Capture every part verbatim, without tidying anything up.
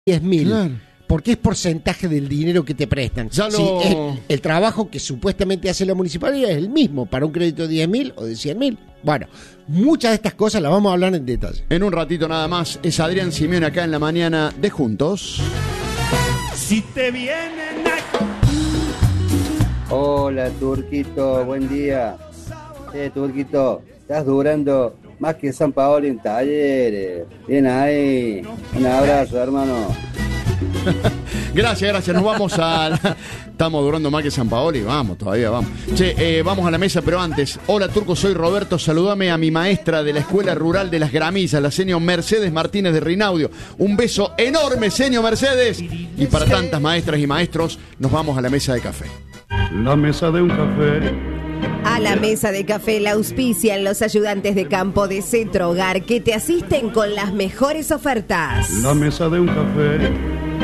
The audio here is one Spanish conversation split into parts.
diez mil. Claro. Porque es porcentaje del dinero que te prestan. Ya lo... Sí, el, el trabajo que supuestamente hace la municipalidad es el mismo para un crédito de diez mil o de cien mil. Bueno, muchas de estas cosas las vamos a hablar en detalle. En un ratito nada más, es Adrián Simeone acá en la mañana de Juntos. Si te vienen a... Hola, Turquito, buen día. Eh, Turquito, estás durando más que San Paolo en Talleres. Bien ahí. Un abrazo, hermano. Gracias, gracias. Nos vamos a... La... Estamos durando más que San Paoli. Vamos, todavía vamos. Che, eh, vamos a la mesa, pero antes. Hola, Turco, soy Roberto. Saludame a mi maestra de la Escuela Rural de las Gramillas, la señor Mercedes Martínez de Rinaudio. Un beso enorme, señor Mercedes. Y para tantas maestras y maestros, nos vamos a la mesa de café. La mesa de un café. A la mesa de café la auspician los ayudantes de campo de Cetro Hogar que te asisten con las mejores ofertas. La mesa de un café.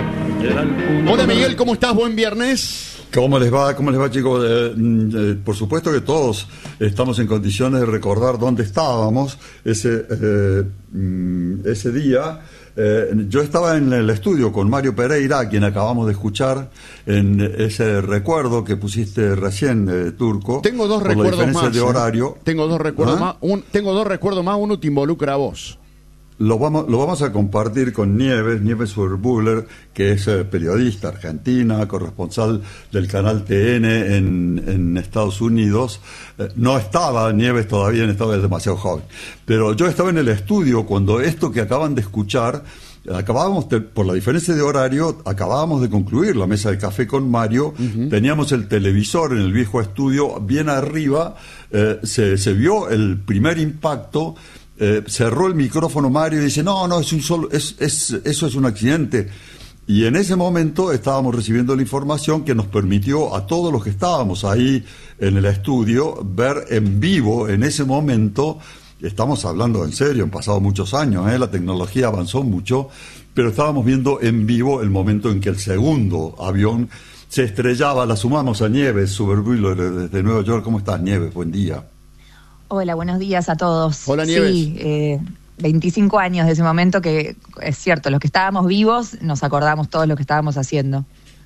Hola Miguel, ¿cómo estás? Buen viernes. ¿Cómo les va? ¿Cómo les va, chicos? Eh, eh, por supuesto que todos estamos en condiciones de recordar dónde estábamos ese, eh, ese día. Eh, yo estaba en el estudio con Mario Pereira, a quien acabamos de escuchar en ese recuerdo que pusiste recién, eh, Turco. Tengo dos por recuerdos la diferencia más. de horario. ¿eh? Tengo dos recuerdos ¿Ah? más. Un, tengo dos recuerdos más. Uno te involucra a vos. Lo vamos, lo vamos a compartir con Nieves, Nieves Urbuller, que es eh, periodista argentina, corresponsal del canal T N en, en Estados Unidos. Eh, no estaba Nieves todavía en Estados Unidos, es demasiado joven. Pero yo estaba en el estudio cuando esto que acaban de escuchar, acabábamos, de, por la diferencia de horario, acabábamos de concluir la mesa de café con Mario. Uh-huh. Teníamos el televisor en el viejo estudio, bien arriba, eh, se, se vio el primer impacto. Eh, cerró el micrófono Mario y dice, no, no, es un solo, es, es, eso es un accidente. Y en ese momento estábamos recibiendo la información que nos permitió a todos los que estábamos ahí en el estudio ver en vivo en ese momento. Estamos hablando en serio, han pasado muchos años, ¿eh? La tecnología avanzó mucho, pero estábamos viendo en vivo el momento en que el segundo avión se estrellaba. La sumamos a Nieves, Superbuller desde Nueva York. ¿Cómo estás, Nieves? Buen día. Hola, buenos días a todos. Hola, Nieves. Sí, eh, veinticinco años de ese momento que, es cierto, los que estábamos vivos nos acordamos todos lo que estábamos haciendo.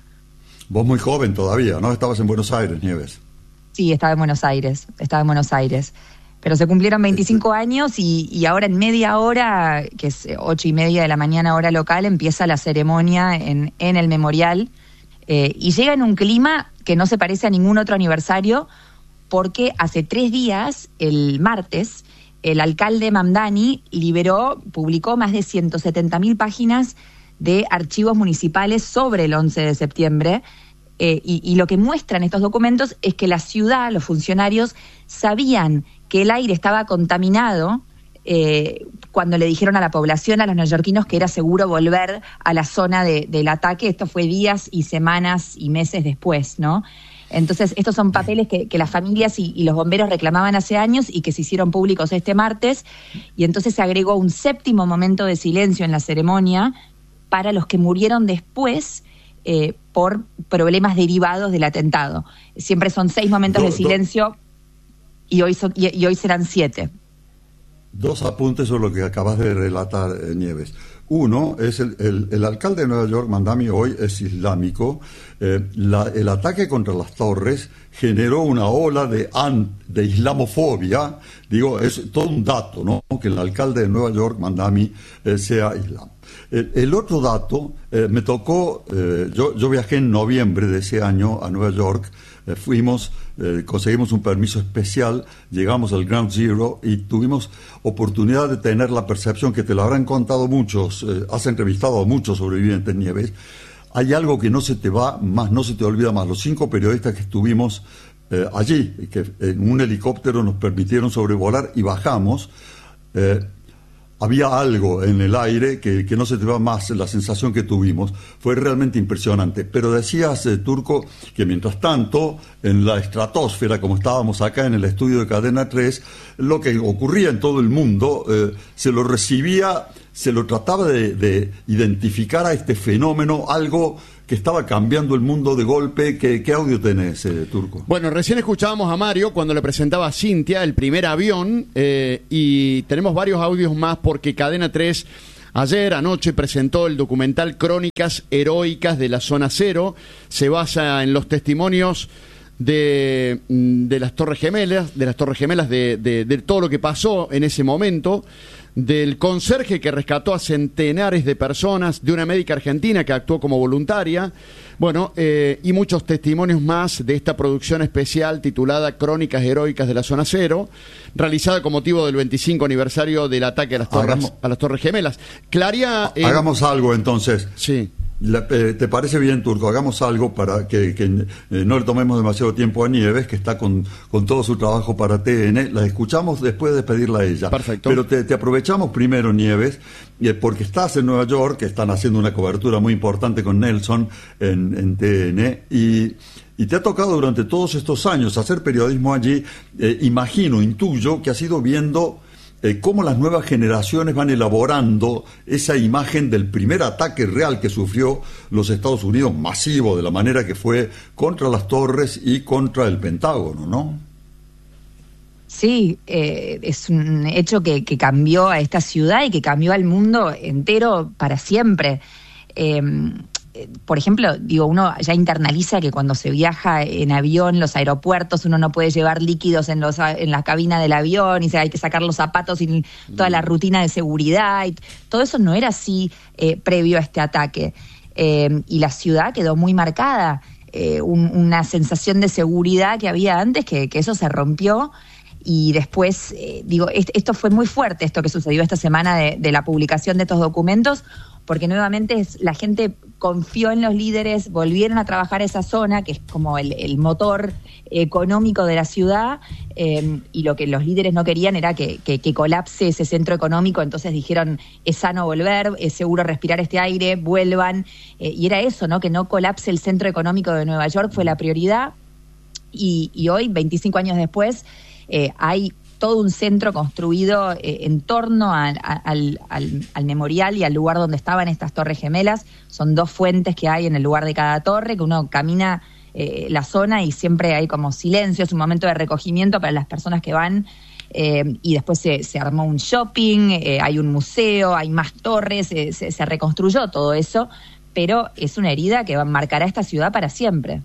Vos muy joven todavía, ¿no? Estabas en Buenos Aires, Nieves. Sí, estaba en Buenos Aires, estaba en Buenos Aires. Pero se cumplieron veinticinco años y, y ahora en media hora, que es ocho y media de la mañana hora local, empieza la ceremonia en, en el memorial. Eh, y llega en un clima que no se parece a ningún otro aniversario, porque hace tres días, el martes, el alcalde Mamdani liberó, publicó más de ciento setenta mil páginas de archivos municipales sobre el once de septiembre, eh, y, y lo que muestran estos documentos es que la ciudad, los funcionarios, sabían que el aire estaba contaminado eh, cuando le dijeron a la población, a los neoyorquinos, que era seguro volver a la zona de, del ataque. Esto fue días y semanas y meses después, ¿no? Entonces, estos son papeles que, que las familias y, y los bomberos reclamaban hace años y que se hicieron públicos este martes. Y entonces se agregó un séptimo momento de silencio en la ceremonia para los que murieron después eh, por problemas derivados del atentado. Siempre son seis momentos do, de silencio y hoy, son, y, y hoy serán siete. Dos apuntes sobre lo que acabas de relatar, eh, Nieves. Uno es el, el, el alcalde de Nueva York, Mamdani, hoy es islámico. Eh, la, el ataque contra las torres generó una ola de, an, de islamofobia. Digo, es todo un dato, ¿no? Que el alcalde de Nueva York, Mamdani, eh, sea islam. El, el otro dato, eh, me tocó, eh, yo, yo viajé en noviembre de ese año a Nueva York. Eh, fuimos, eh, conseguimos un permiso especial, llegamos al Ground Zero y tuvimos oportunidad de tener la percepción que te lo habrán contado muchos, eh, has entrevistado a muchos sobrevivientes, Nieves. Hay algo que no se te va más, no se te olvida más. Los cinco periodistas que estuvimos eh, allí, que en un helicóptero nos permitieron sobrevolar y bajamos, eh, había algo en el aire que, que no se te va más, la sensación que tuvimos. Fue realmente impresionante. Pero decías, eh, Turco, que mientras tanto, en la estratosfera, como estábamos acá en el estudio de Cadena tres, lo que ocurría en todo el mundo, eh, se lo recibía, se lo trataba de, de identificar a este fenómeno, algo que estaba cambiando el mundo de golpe. ¿Qué, qué audio tenés, eh, Turco? Bueno, recién escuchábamos a Mario cuando le presentaba a Cintia el primer avión, eh, y tenemos varios audios más porque Cadena tres Ayer, anoche, presentó el documental Crónicas Heroicas de la Zona Cero. Se basa en los testimonios de, de las Torres Gemelas, de las Torres Gemelas, de, de, de todo lo que pasó en ese momento, del conserje que rescató a centenares de personas, de una médica argentina que actuó como voluntaria, bueno, eh, y muchos testimonios más de esta producción especial titulada Crónicas Heroicas de la Zona Cero, realizada con motivo del veinticinco aniversario del ataque a las Torres, Hagamos, a las Torres Gemelas. Claria, eh, hagamos algo entonces. Sí. La, eh, ¿Te parece bien, Turco? Hagamos algo para que, que eh, no le tomemos demasiado tiempo a Nieves, que está con, con todo su trabajo para T N. La escuchamos después de despedirla a ella. Perfecto. Pero te, te aprovechamos primero, Nieves, eh, porque estás en Nueva York, que están haciendo una cobertura muy importante con Nelson en, en T N, y... Y te ha tocado durante todos estos años hacer periodismo allí. Eh, imagino, intuyo, que has ido viendo eh, cómo las nuevas generaciones van elaborando esa imagen del primer ataque real que sufrió los Estados Unidos, masivo, de la manera que fue, contra las torres y contra el Pentágono, ¿no? Sí, eh, es un hecho que, que cambió a esta ciudad y que cambió al mundo entero para siempre. Eh, Por ejemplo, digo, uno ya internaliza que cuando se viaja en avión, los aeropuertos, uno no puede llevar líquidos en los en la cabina del avión, y se hay que sacar los zapatos y toda la rutina de seguridad. Y todo eso no era así eh, previo a este ataque. Eh, y la ciudad quedó muy marcada. Eh, un, una sensación de seguridad que había antes, que, que eso se rompió. Y después, eh, digo, esto fue muy fuerte, esto que sucedió esta semana de, de la publicación de estos documentos, porque nuevamente es, la gente confió en los líderes, volvieron a trabajar esa zona, que es como el, el motor económico de la ciudad, eh, y lo que los líderes no querían era que, que, que colapse ese centro económico. Entonces dijeron, es sano volver, es seguro respirar este aire, vuelvan, eh, y era eso, ¿no? Que no colapse el centro económico de Nueva York fue la prioridad, y, y hoy, veinticinco años después, eh, hay todo un centro construido eh, en torno a, a, al, al, al memorial y al lugar donde estaban estas Torres Gemelas. Son dos fuentes que hay en el lugar de cada torre, que uno camina eh, la zona y siempre hay como silencio, es un momento de recogimiento para las personas que van, eh, y después se, se armó un shopping, eh, hay un museo, hay más torres, eh, se, se reconstruyó todo eso, pero es una herida que marcará esta ciudad para siempre.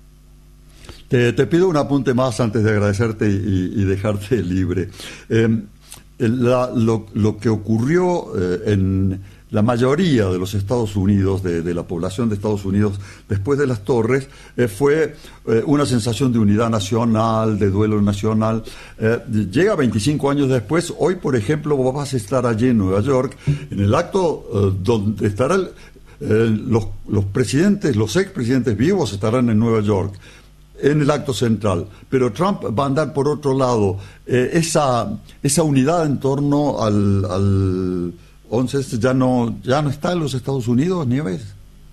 Te, te pido un apunte más antes de agradecerte y, y dejarte libre. Eh, la, lo, lo que ocurrió eh, en la mayoría de los Estados Unidos, de, de la población de Estados Unidos, después de las torres, eh, fue eh, una sensación de unidad nacional, de duelo nacional. Eh, llega veinticinco años después. Hoy, por ejemplo, vos vas a estar allí en Nueva York, en el acto eh, donde estarán eh, los, los presidentes, los expresidentes vivos estarán en Nueva York, en el acto central, pero Trump va a andar por otro lado. Eh, esa esa unidad en torno al, al once ya no ya no está en los Estados Unidos, Nieves.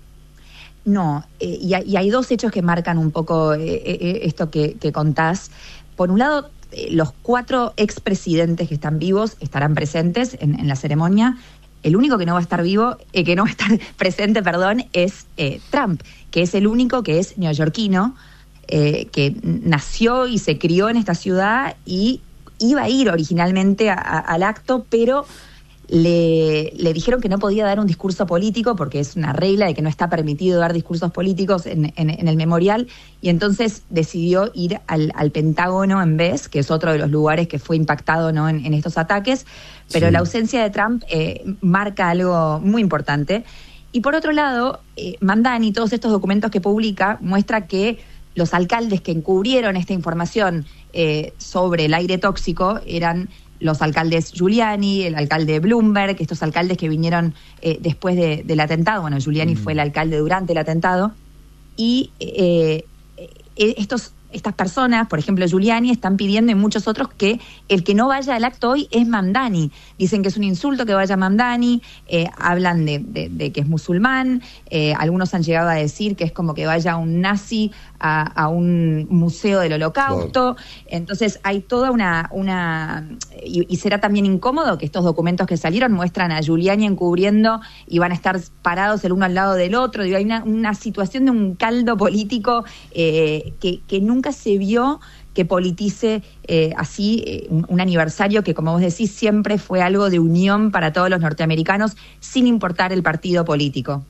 No, eh, y, hay, y hay dos hechos que marcan un poco eh, eh, esto que, que contás. Por un lado, eh, los cuatro expresidentes que están vivos estarán presentes en, en la ceremonia. El único que no va a estar vivo, eh, que no va a estar presente, perdón, es eh, Trump, que es el único que es neoyorquino, Eh, que nació y se crió en esta ciudad y iba a ir originalmente a, a, al acto, pero le, le dijeron que no podía dar un discurso político porque es una regla de que no está permitido dar discursos políticos en, en, en el memorial, y entonces decidió ir al, al Pentágono en vez, que es otro de los lugares que fue impactado, ¿no? en, en estos ataques, pero sí. La ausencia de Trump eh, marca algo muy importante. Y por otro lado, eh, Mamdani, todos estos documentos que publica, muestra que los alcaldes que encubrieron esta información eh, sobre el aire tóxico eran los alcaldes Giuliani, el alcalde Bloomberg, estos alcaldes que vinieron eh, después de, del atentado. Bueno, Giuliani mm. fue el alcalde durante el atentado. Y eh, eh, estos estas personas, por ejemplo Giuliani, están pidiendo, y muchos otros, que el que no vaya al acto hoy es Mamdani. Dicen que es un insulto que vaya Mamdani, eh, hablan de, de, de que es musulmán, eh, algunos han llegado a decir que es como que vaya un nazi a, a un museo del Holocausto. Wow. Entonces hay toda una... una y, y será también incómodo que estos documentos que salieron muestran a Giuliani encubriendo y van a estar parados el uno al lado del otro. Digo, hay una, una situación de un caldo político eh, que, que nunca nunca se vio que politice eh, así eh, un, un aniversario que, como vos decís, siempre fue algo de unión para todos los norteamericanos, sin importar el partido político.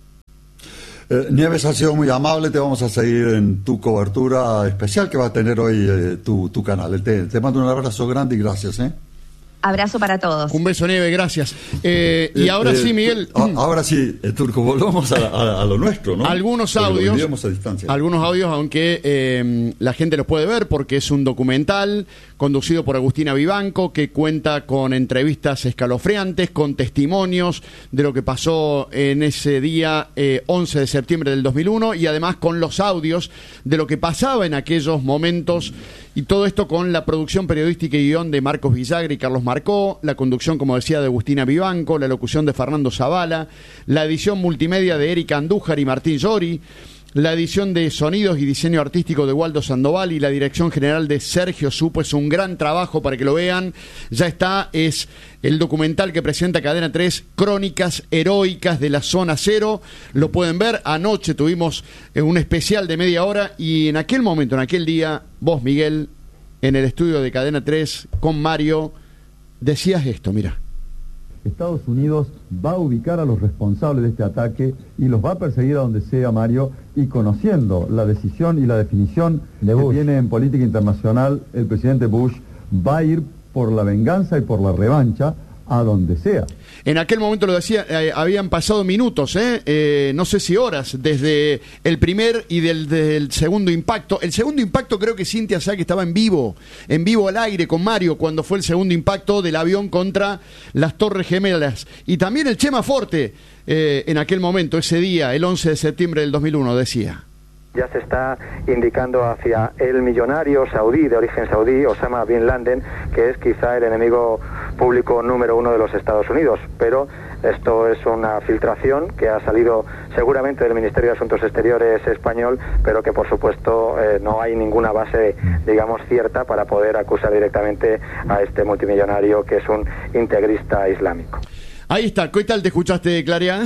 Eh, Nieves, ha sido muy amable, te vamos a seguir en tu cobertura especial que va a tener hoy eh, tu, tu canal. Te, te mando un abrazo grande y gracias, ¿eh? Abrazo para todos. Un beso, Nieve, gracias. Eh, y ahora Eh, sí, Miguel. a- ahora sí, eh, Turco, volvamos a, a- a lo nuestro, ¿no? Algunos Porque lo audios, vivíamos a distancia. algunos audios, aunque eh, la gente los puede ver porque es un documental conducido por Agustina Vivanco que cuenta con entrevistas escalofriantes, con testimonios de lo que pasó en ese día eh, once de septiembre del dos mil uno y además con los audios de lo que pasaba en aquellos momentos y todo esto con la producción periodística y guión de Marcos Villagra y Carlos Marcó, la conducción, como decía, de Agustina Vivanco, la locución de Fernando Zavala, la edición multimedia de Erika Andújar y Martín Llori, la edición de sonidos y diseño artístico de Waldo Sandoval y la dirección general de Sergio Supo. Es un gran trabajo para que lo vean. Ya está, es el documental que presenta Cadena tres, Crónicas Heroicas de la Zona Cero. Lo pueden ver. Anoche tuvimos eh, un especial de media hora y en aquel momento, en aquel día, vos, Miguel, en el estudio de Cadena tres con Mario, decías esto, mira. Estados Unidos va a ubicar a los responsables de este ataque y los va a perseguir a donde sea, Mario, y conociendo la decisión y la definición que tiene en política internacional el presidente Bush, va a ir por la venganza y por la revancha a donde sea. En aquel momento lo decía, eh, habían pasado minutos, ¿eh? Eh, no sé si horas, desde el primer y del, del segundo impacto. El segundo impacto creo que Cintia Sack estaba en vivo, en vivo al aire con Mario, cuando fue el segundo impacto del avión contra las Torres Gemelas. Y también el Chema Forte, eh, en aquel momento, ese día, el once de septiembre del dos mil uno, decía. Ya se está indicando hacia el millonario saudí, de origen saudí, Osama Bin Laden, que es quizá el enemigo público número uno de los Estados Unidos. Pero esto es una filtración que ha salido seguramente del Ministerio de Asuntos Exteriores español, pero que por supuesto eh, no hay ninguna base, digamos, cierta para poder acusar directamente a este multimillonario que es un integrista islámico. Ahí está, ¿qué tal te escuchaste, Claria?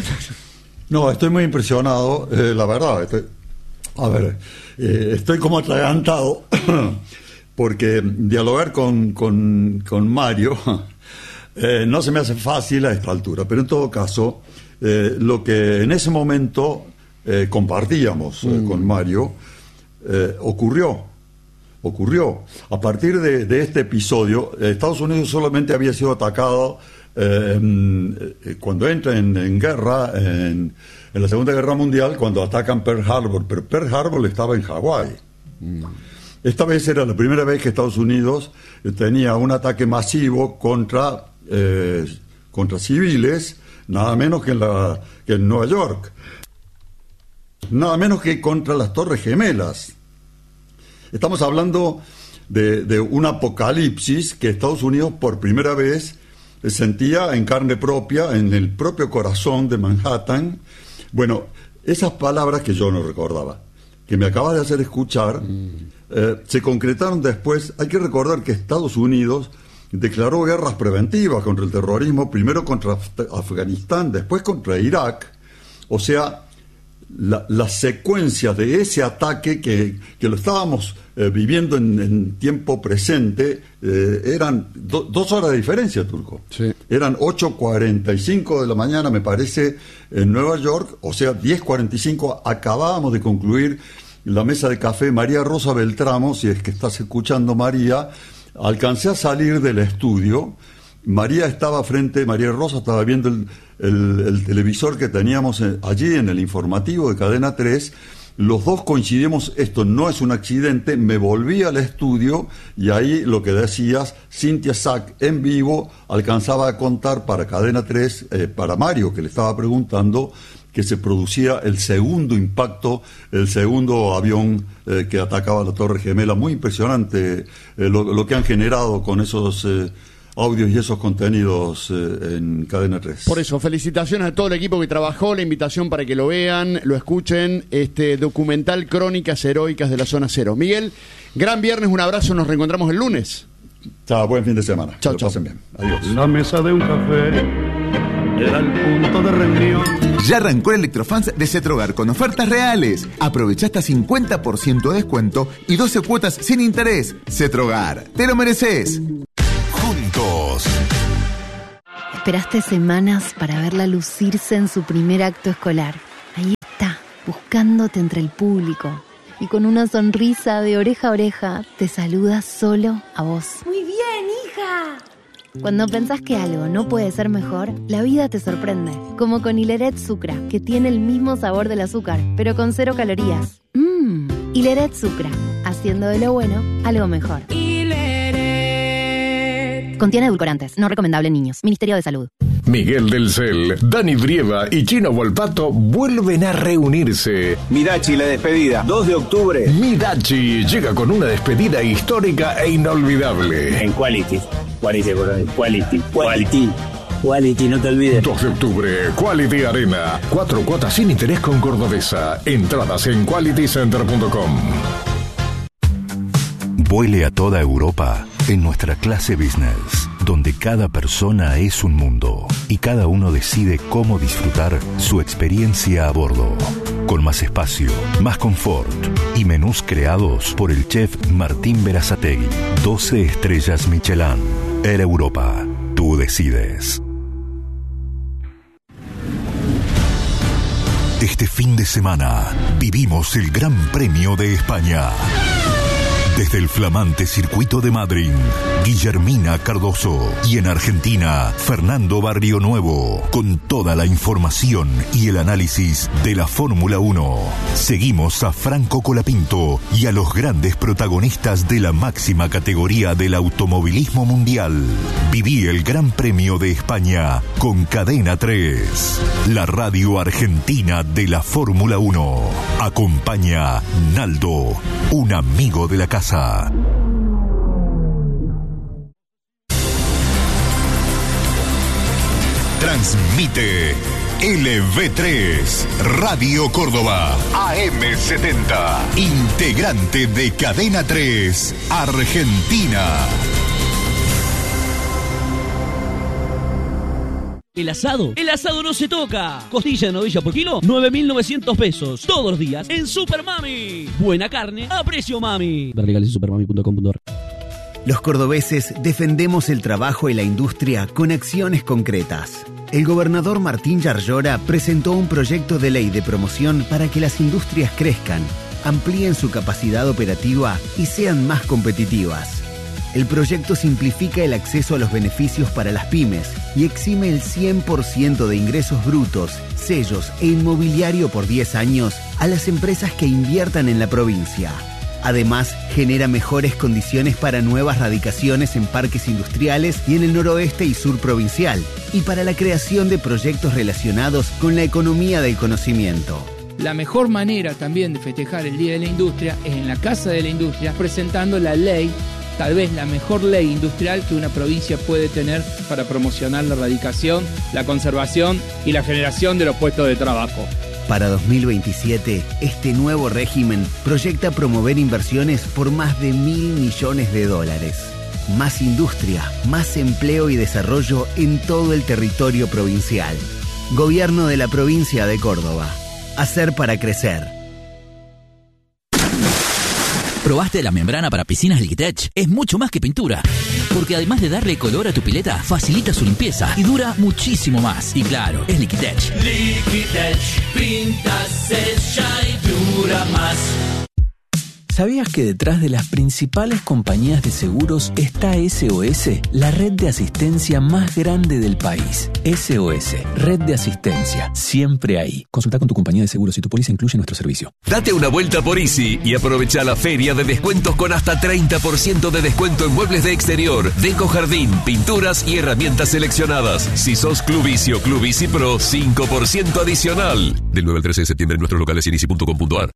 No, estoy muy impresionado, eh, la verdad. Estoy, a ver, eh, estoy como atragantado porque dialogar con, con, con Mario eh, no se me hace fácil a esta altura, pero en todo caso, eh, lo que en ese momento eh, compartíamos eh, mm. con Mario eh, ocurrió. Ocurrió. A partir de, de este episodio, Estados Unidos solamente había sido atacado eh, cuando entra en, en guerra, en, en la Segunda Guerra Mundial, cuando atacan Pearl Harbor, pero Pearl Harbor estaba en Hawái. Mm. Esta vez era la primera vez que Estados Unidos tenía un ataque masivo contra, eh, contra civiles, nada menos que en, la, que en Nueva York. Nada menos que contra las Torres Gemelas. Estamos hablando de, de un apocalipsis que Estados Unidos por primera vez sentía en carne propia, en el propio corazón de Manhattan. Bueno, esas palabras que yo no recordaba, que me acabas de hacer escuchar, mm. eh, se concretaron después. Hay que recordar que Estados Unidos declaró guerras preventivas contra el terrorismo, primero contra Af- Afganistán, después contra Irak. O sea, la, las secuencias de ese ataque que, que lo estábamos eh, viviendo en, en tiempo presente eh, eran do, dos horas de diferencia, Turco. Sí. Eran ocho cuarenta y cinco de la mañana, me parece, en Nueva York, o sea, diez cuarenta y cinco. Acabábamos de concluir la mesa de café. María Rosa Beltramo, si es que estás escuchando, María, alcancé a salir del estudio. María estaba frente, María Rosa estaba viendo el, el, el televisor que teníamos allí en el informativo de Cadena tres. Los dos coincidimos, esto no es un accidente. Me volví al estudio y ahí lo que decías, Cintia Sack en vivo alcanzaba a contar para Cadena tres, eh, para Mario, que le estaba preguntando, que se producía el segundo impacto, el segundo avión eh, que atacaba la Torre Gemela. Muy impresionante eh, lo, lo que han generado con esos eh, audios y esos contenidos eh, en Cadena tres. Por eso, felicitaciones a todo el equipo que trabajó, la invitación para que lo vean, lo escuchen, este documental Crónicas Heroicas de la Zona Cero. Miguel, gran viernes, un abrazo, nos reencontramos el lunes. Chao, buen fin de semana. Chao, que chao. pasen bien. Adiós. La mesa de un café era el punto de reunión Ya arrancó el Electrofans de Cetrogar con ofertas reales. Aprovecha hasta cincuenta por ciento de descuento y doce cuotas sin interés. Cetrogar, te lo mereces. Juntos. Esperaste semanas para verla lucirse en su primer acto escolar. Ahí está, buscándote entre el público. Y con una sonrisa de oreja a oreja, te saluda solo a vos. Muy bien, hija. Cuando pensás que algo no puede ser mejor, la vida te sorprende. Como con Hileret Sucra, que tiene el mismo sabor del azúcar, pero con cero calorías. Mmm, Hileret Sucra, haciendo de lo bueno algo mejor. Hileret. Contiene edulcorantes, no recomendable en niños. Ministerio de Salud. Miguel del Cel, Dani Brieva y Chino Volpato vuelven a reunirse. Midachi, la despedida, dos de octubre. Midachi llega con una despedida histórica e inolvidable. En Quality, Quality, Quality, Quality, Quality, no te olvides. dos de octubre, Quality Arena. Cuatro cuotas sin interés con Cordobesa. Entradas en quality center punto com. Vuele a toda Europa en nuestra clase business, donde cada persona es un mundo y cada uno decide cómo disfrutar su experiencia a bordo. Con más espacio, más confort y menús creados por el chef Martín Berazategui. doce estrellas Michelin. Air Europa. Tú decides. Este fin de semana vivimos el Gran Premio de España. Desde el flamante circuito de Madrid, Guillermina Cardoso. Y en Argentina, Fernando Barrionuevo. Con toda la información y el análisis de la Fórmula uno. Seguimos a Franco Colapinto y a los grandes protagonistas de la máxima categoría del automovilismo mundial. Viví el Gran Premio de España con Cadena tres. La radio argentina de la Fórmula uno. Acompaña Naldo, un amigo de la casa. Transmite L V tres, Radio Córdoba, A M setenta, integrante de Cadena tres, Argentina. El asado, el asado no se toca. Costilla de novilla por kilo, nueve mil novecientos pesos. Todos los días en Super Mami. Buena carne a precio mami. Ver legales en supermami punto com punto a r. Los cordobeses defendemos el trabajo y la industria con acciones concretas. El gobernador Martín Yarlora presentó un proyecto de ley de promoción para que las industrias crezcan, amplíen su capacidad operativa y sean más competitivas. El proyecto simplifica el acceso a los beneficios para las pymes y exime el cien por ciento de ingresos brutos, sellos e inmobiliario por diez años a las empresas que inviertan en la provincia. Además, genera mejores condiciones para nuevas radicaciones en parques industriales y en el noroeste y sur provincial, y para la creación de proyectos relacionados con la economía del conocimiento. La mejor manera también de festejar el Día de la Industria es en la Casa de la Industria, presentando la ley, tal vez la mejor ley industrial que una provincia puede tener para promocionar la radicación, la conservación y la generación de los puestos de trabajo. Para dos mil veintisiete, este nuevo régimen proyecta promover inversiones por más de mil millones de dólares. Más industria, más empleo y desarrollo en todo el territorio provincial. Gobierno de la provincia de Córdoba. Hacer para crecer. ¿Probaste la membrana para piscinas Liquitech? Es mucho más que pintura, porque además de darle color a tu pileta, facilita su limpieza y dura muchísimo más. Y claro, es Liquitech. Liquitech, pinta, sella y dura más. ¿Sabías que detrás de las principales compañías de seguros está S O S, la red de asistencia más grande del país? S O S, red de asistencia, siempre ahí. Consulta con tu compañía de seguros si tu póliza incluye nuestro servicio. Date una vuelta por Easy y aprovecha la feria de descuentos con hasta treinta por ciento de descuento en muebles de exterior, deco jardín, pinturas y herramientas seleccionadas. Si sos Club Easy o Club Easy Pro, cinco por ciento adicional. Del nueve al trece de septiembre en nuestros locales y en easy punto com punto a r.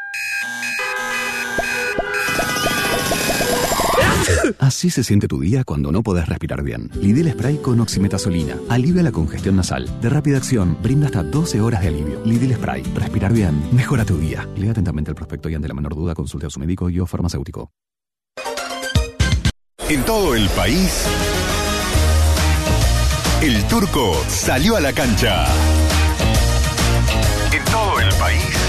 Así se siente tu día cuando no podés respirar bien. Lidl Spray con oximetazolina. Alivia la congestión nasal. De rápida acción, brinda hasta doce horas de alivio. Lidl Spray. Respirar bien. Mejora tu día. Lea atentamente el prospecto y ante la menor duda consulte a su médico y o farmacéutico. En todo el país, el Turco salió a la cancha. país